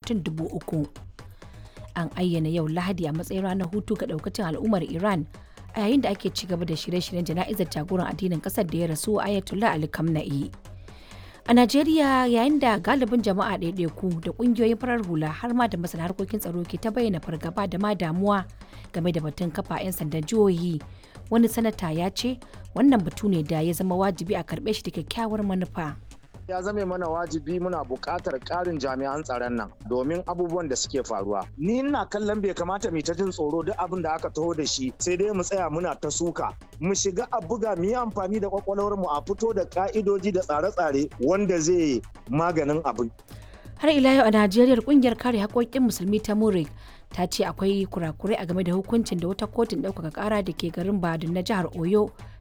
mutum 3,000. An ayyana yau Lahadi a matsayin ranar hutu ga daukacin al'ummar Iran a yayin da ake ci gaba da shirye-shiryen jana'izar jagoran addinin kasar da ya rasu Ayatollah Ali Khamenei. A Najeriya, yayin da galibin jama'a ɗaiɗaiku da ƙungiyoyin farar hula har ma da masana harkokin tsaro ke ta bayyana fargaba da ma damuwa game da batun kafa 'yan sandan jihohi, wani sanata ya ce wannan batu ne da ya zama wajibi a karɓe shi da kyakkyawar manufa. Ya zame mana wajibi muna buƙatar ƙarin jami'an tsaron nan domin abubuwan da suke faruwa. Ni ina kallon bai kamata mu ta jin tsoro duk abin da aka taho da shi sai dai mu tsaya muna ta suka. Mu shiga a buga mu yi amfani da kwakwalwar mu a fito da ka'idoji da tsare-tsare wanda zai maganin abin. Har ila yau a Najeriya kungiyar kare haƙoƙin musulmi ta Murik ta ce akwai kurakurai a game da hukuncin da wata kotun ɗaukaka ƙara da ke garin Badun na jihar Oyo